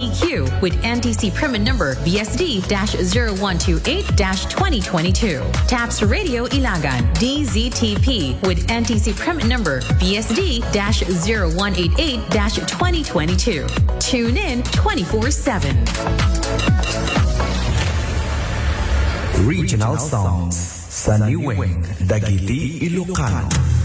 PDQ with NTC permit number BSD-0128-2022. TAPS Radio Ilagan DZTP with NTC permit number BSD-0188-2022. Tune in 24/7. Regional Songs sa Niwing, Dagiti, Ilocano.